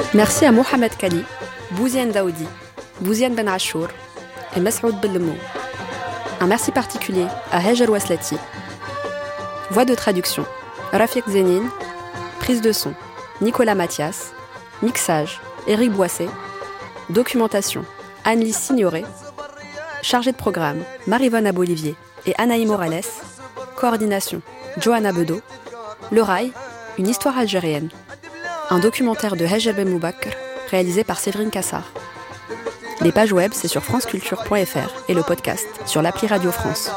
Merci à Mohamed Kali, Bouziane Daoudi, Bouziane Ben Achour et Mas'oud Bellemou. Un merci particulier à Hajar Waslati. Voix de traduction, Rafiq Zénine. Prise de son, Nicolas Mathias. Mixage, Éric Boisset. Documentation, Anne-Lise Signoret. Chargée de programme, Marie-Vonne Abolivier et Anaï Morales. Coordination, Johanna Bedeau. Le Rail, une histoire algérienne. Un documentaire de Hajar Ben Moubakr, réalisé par Séverine Cassard. Les pages web, c'est sur franceculture.fr et le podcast sur l'appli Radio France.